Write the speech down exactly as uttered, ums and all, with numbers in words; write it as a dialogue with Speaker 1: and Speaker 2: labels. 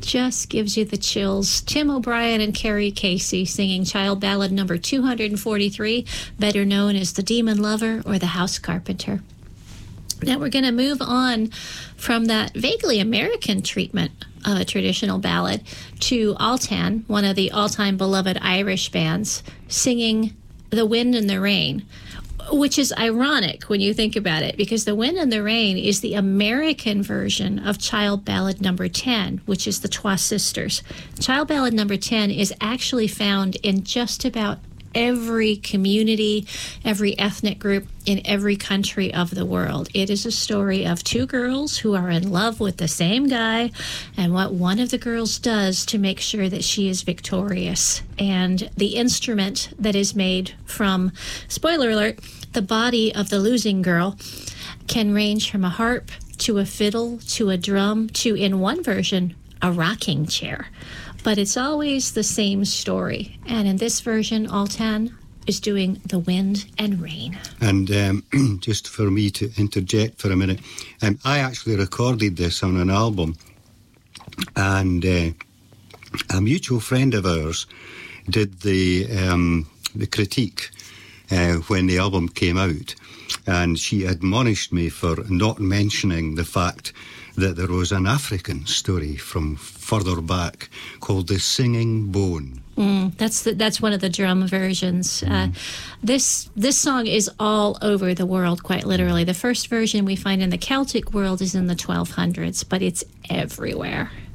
Speaker 1: just gives you the chills. Tim O'Brien and Carrie Casey singing child ballad number two hundred forty-three, better known as The Demon Lover or The House Carpenter. Now we're going to move on from that vaguely American treatment of a traditional ballad to Altan, one of the all-time beloved Irish bands, singing The Wind and the Rain, which is ironic when you think about it, because The Wind and the Rain is the American version of Child Ballad number ten, which is the Trois Sisters. Child Ballad number ten is actually found in just about every community, every ethnic group in every country of the world. It is a story of two girls who are in love with the same guy and what one of the girls does to make sure that she is victorious. And the instrument that is made from, spoiler alert, the body of the losing girl can range from a harp to a fiddle to a drum to, in one version, a rocking chair. But it's always the same story. And in this version, Altan is doing The Wind and Rain.
Speaker 2: And um, just for me to interject for a minute, um, I actually recorded this on an album, and uh, a mutual friend of ours did the um, the critique uh, when the album came out, and she admonished me for not mentioning the fact that there was an African story from further back called The Singing Bone.
Speaker 1: Mm, that's the, that's one of the drum versions. Mm. Uh, this this song is all over the world, quite literally. The first version we find in the Celtic world is in the twelve hundreds, but it's everywhere.